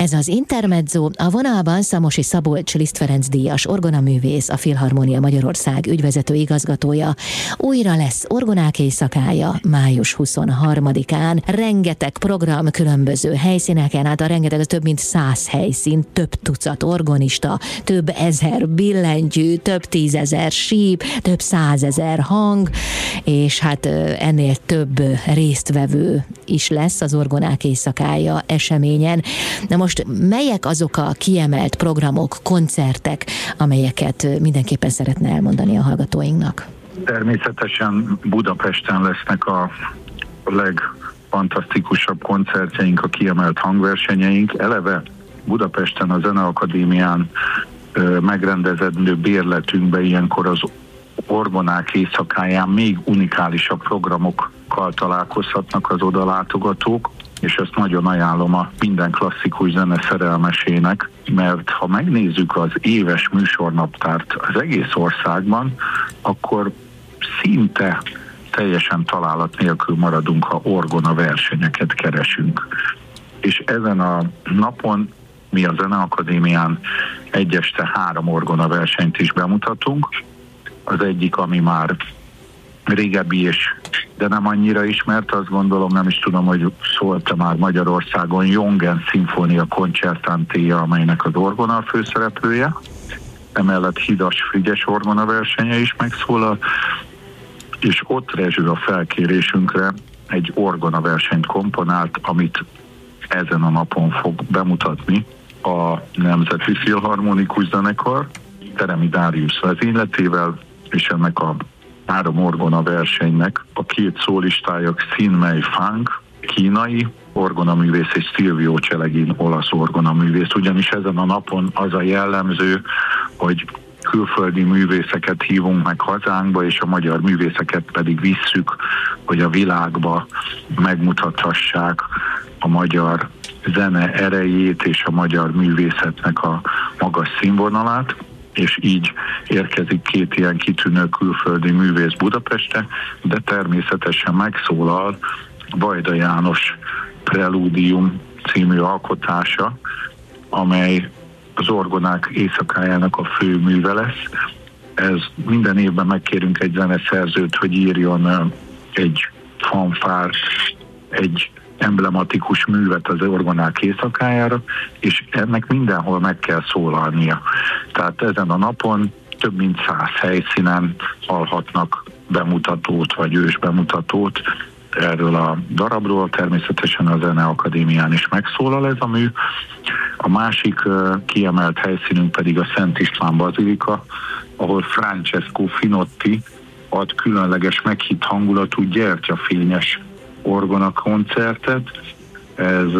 Ez az Intermezzo, a vonalban Szamosi Szabolcs Liszt Ferenc díjas orgonaművész, a Filharmónia Magyarország ügyvezető igazgatója. Újra lesz orgonák éjszakája május 23-án. Rengeteg program különböző helyszíneken, hát a rengeteg, az több mint 100 helyszín, több tucat orgonista, több ezer billentyű, több 10 000 síp, több 100 000 hang, és hát ennél több résztvevő is lesz az orgonák éjszakája eseményen. Na most melyek azok a kiemelt programok, koncertek, amelyeket mindenképpen szeretne elmondani a hallgatóinknak? Természetesen Budapesten lesznek a legfantasztikusabb koncertjeink, a kiemelt hangversenyeink. Eleve Budapesten a Zeneakadémián megrendezendő bérletünkbe ilyenkor az orgonák éjszakáján még unikálisabb programokkal találkozhatnak az odalátogatók, és ezt nagyon ajánlom a minden klasszikus zene szerelmesének, mert ha megnézzük az éves műsornaptárt az egész országban, akkor szinte teljesen találat nélkül maradunk, ha orgona versenyeket keresünk. És ezen a napon mi a Zeneakadémián egy este 3 orgona versenyt is bemutatunk. Az egyik, ami már régebbi de nem annyira ismert, azt gondolom, nem is tudom, hogy szólt már Magyarországon, Jongen Szimfónia Concertantéja, amelynek az orgona a főszereplője. Emellett Hidas Frigyes orgona versenye is megszólal, és ott Rezső a felkérésünkre egy orgona versenyt komponált, amit ezen a napon fog bemutatni a Nemzeti Filharmonikus Zenekar Teremi Dáriusz vezényletével, és ennek a 3 orgona versenynek a 2 szólistája Xin Mei Fang, kínai orgonaművész, és Silvio Celegin, olasz orgonaművész. Ugyanis ezen a napon az a jellemző, hogy külföldi művészeket hívunk meg hazánkba, és a magyar művészeket pedig visszük, hogy a világba megmutathassák a magyar zene erejét és a magyar művészetnek a magas színvonalát, és így érkezik 2 ilyen kitűnő külföldi művész Budapestre, de természetesen megszólal Vajda János Prelúdium című alkotása, amely az orgonák éjszakájának a fő műve lesz. Ez minden évben megkérünk egy zeneszerzőt, hogy írjon egy fanfár, egy emblematikus művet az orgonák éjszakájára, és ennek mindenhol meg kell szólalnia. Tehát ezen a napon több mint 100 helyszínen hallhatnak bemutatót vagy ősbemutatót erről a darabról. Természetesen a Zeneakadémián is megszólal ez a mű. A másik kiemelt helyszínünk pedig a Szent István Bazilika, ahol Francesco Finotti ad különleges meghitt hangulatú gyertyafényes orgona koncertet. Ez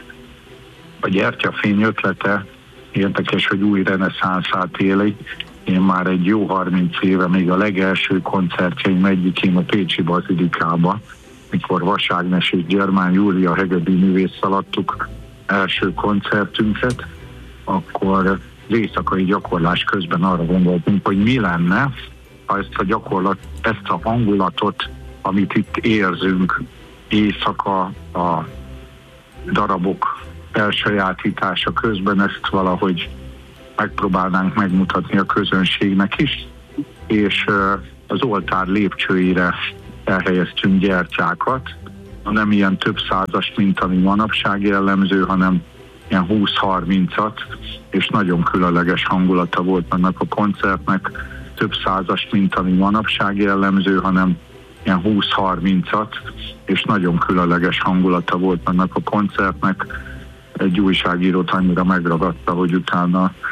a gyertyafény ötlete érdekes, hogy új reneszánszát éli. Én már egy jó 30 éve, még a legelső koncertjeim egyikén a Pécsi Bazilikába, mikor Vas Ágnes és Gyermán Júlia hegedű művésszel adtuk első koncertünket, akkor éjszakai gyakorlás közben arra gondoltunk, hogy mi lenne, ha ezt a hangulatot, amit itt érzünk éjszaka a darabok elsajátítása közben, ezt valahogy megpróbálnánk megmutatni a közönségnek is, és az oltár lépcsőire elhelyeztünk gyertyákat, nem ilyen több százas, mint ami manapság jellemző, hanem ilyen 20-30-at, és nagyon különleges hangulata volt annak a koncertnek, több százas, mint ami manapság jellemző, hanem ilyen 20-30-at, és nagyon különleges hangulata volt annak a koncertnek. Egy újságírót annyira megragadta, hogy utána